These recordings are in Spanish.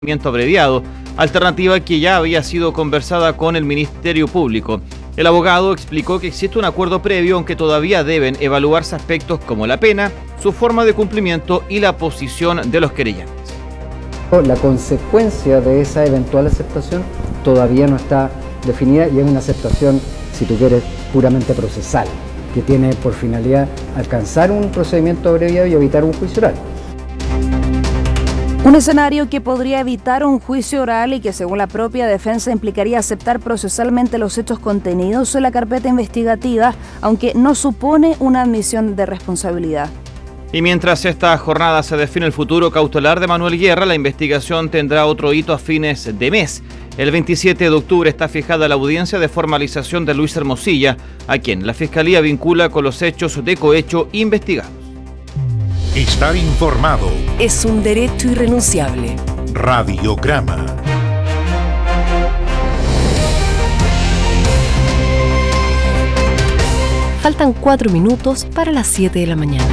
abreviado, alternativa que ya había sido conversada con el Ministerio Público. El abogado explicó que existe un acuerdo previo, aunque todavía deben evaluarse aspectos como la pena, su forma de cumplimiento y la posición de los querellantes. La consecuencia de esa eventual aceptación todavía no está definida y es una aceptación, si tú quieres, puramente procesal, que tiene por finalidad alcanzar un procedimiento abreviado y evitar un juicio oral. Un escenario que podría evitar un juicio oral y que, según la propia defensa, implicaría aceptar procesalmente los hechos contenidos en la carpeta investigativa, aunque no supone una admisión de responsabilidad. Y mientras esta jornada se define el futuro cautelar de Manuel Guerra, la investigación tendrá otro hito a fines de mes. El 27 de octubre está fijada la audiencia de formalización de Luis Hermosilla, a quien la Fiscalía vincula con los hechos de cohecho investigados. Estar informado es un derecho irrenunciable. Radiograma. Faltan 4 minutos para las 7 de la mañana.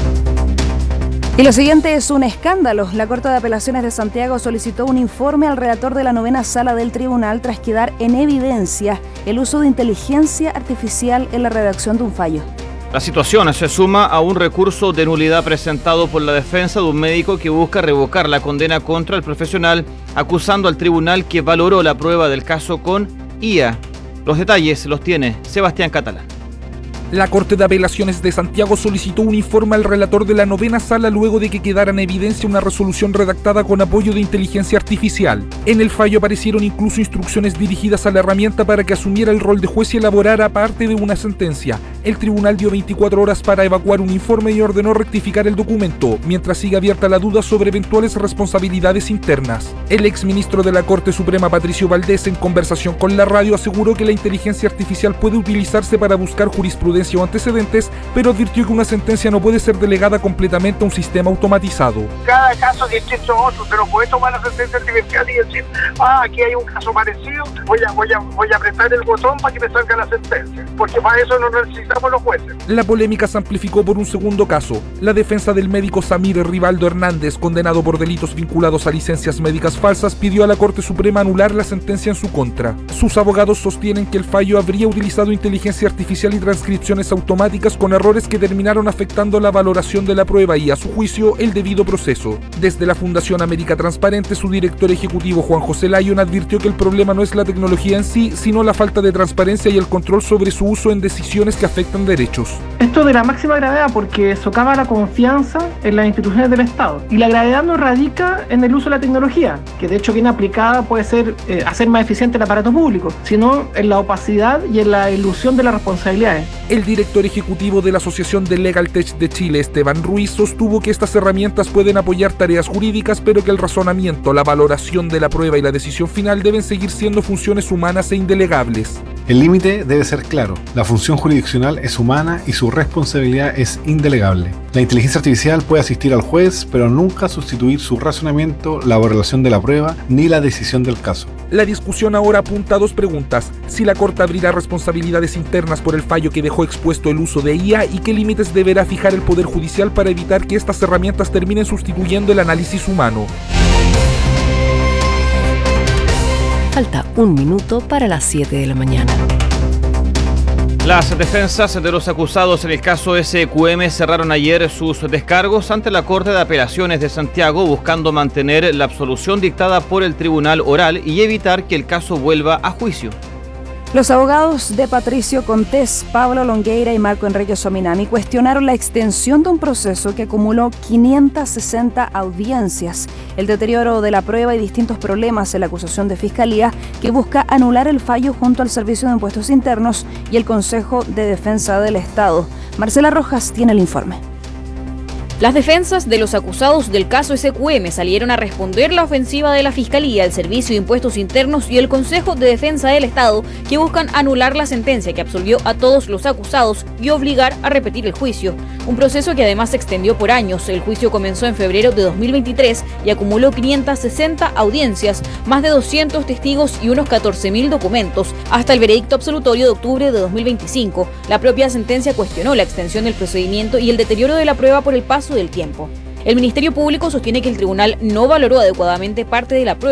Y lo siguiente es un escándalo. La Corte de Apelaciones de Santiago solicitó un informe al relator de la 9ª Sala del Tribunal tras quedar en evidencia el uso de inteligencia artificial en la redacción de un fallo. La situación se suma a un recurso de nulidad presentado por la defensa de un médico que busca revocar la condena contra el profesional, acusando al tribunal que valoró la prueba del caso con IA. Los detalles los tiene Sebastián Catalán. La Corte de Apelaciones de Santiago solicitó un informe al relator de la 9ª Sala luego de que quedara en evidencia una resolución redactada con apoyo de inteligencia artificial. En el fallo aparecieron incluso instrucciones dirigidas a la herramienta para que asumiera el rol de juez y elaborara parte de una sentencia. El tribunal dio 24 horas para evacuar un informe y ordenó rectificar el documento, mientras sigue abierta la duda sobre eventuales responsabilidades internas. El exministro de la Corte Suprema, Patricio Valdés, en conversación con la radio, aseguró que la inteligencia artificial puede utilizarse para buscar jurisprudencia o antecedentes, pero advirtió que una sentencia no puede ser delegada completamente a un sistema automatizado. Cada caso que existe otro, pero puede tomar la sentencia artificial y decir, aquí hay un caso parecido, voy a apretar el botón para que me salga la sentencia, porque para eso no necesitamos los jueces. La polémica se amplificó por un segundo caso. La defensa del médico Samir Rivaldo Hernández, condenado por delitos vinculados a licencias médicas falsas, pidió a la Corte Suprema anular la sentencia en su contra. Sus abogados sostienen que el fallo habría utilizado inteligencia artificial y transcripción automáticas con errores que terminaron afectando la valoración de la prueba y, a su juicio, el debido proceso. Desde la Fundación América Transparente, su director ejecutivo Juan José Lyon advirtió que el problema no es la tecnología en sí, sino la falta de transparencia y el control sobre su uso en decisiones que afectan derechos. Esto es de la máxima gravedad porque socava la confianza en las instituciones del Estado. Y la gravedad no radica en el uso de la tecnología, que de hecho bien aplicada puede ser hacer más eficiente el aparato público, sino en la opacidad y en la ilusión de las responsabilidades. El director ejecutivo de la Asociación de Legal Tech de Chile, Esteban Ruiz, sostuvo que estas herramientas pueden apoyar tareas jurídicas, pero que el razonamiento, la valoración de la prueba y la decisión final deben seguir siendo funciones humanas e indelegables. El límite debe ser claro. La función jurisdiccional es humana y su responsabilidad es indelegable. La inteligencia artificial puede asistir al juez, pero nunca sustituir su razonamiento, la valoración de la prueba ni la decisión del caso. La discusión ahora apunta a dos preguntas: si la Corte abrirá responsabilidades internas por el fallo que dejó expuesto el uso de IA y qué límites deberá fijar el Poder Judicial para evitar que estas herramientas terminen sustituyendo el análisis humano. Falta 1 minuto para las 7 de la mañana. Las defensas de los acusados en el caso SQM cerraron ayer sus descargos ante la Corte de Apelaciones de Santiago, buscando mantener la absolución dictada por el Tribunal Oral y evitar que el caso vuelva a juicio. Los abogados de Patricio Contés, Pablo Longueira y Marco Enrique Sominami cuestionaron la extensión de un proceso que acumuló 560 audiencias, el deterioro de la prueba y distintos problemas en la acusación de Fiscalía que busca anular el fallo junto al Servicio de Impuestos Internos y el Consejo de Defensa del Estado. Marcela Rojas tiene el informe. Las defensas de los acusados del caso SQM salieron a responder la ofensiva de la Fiscalía, el Servicio de Impuestos Internos y el Consejo de Defensa del Estado, que buscan anular la sentencia que absolvió a todos los acusados y obligar a repetir el juicio. Un proceso que además se extendió por años. El juicio comenzó en febrero de 2023 y acumuló 560 audiencias, más de 200 testigos y unos 14.000 documentos, hasta el veredicto absolutorio de octubre de 2025. La propia sentencia cuestionó la extensión del procedimiento y el deterioro de la prueba por el paso del tiempo. El Ministerio Público sostiene que el tribunal no valoró adecuadamente parte de la prueba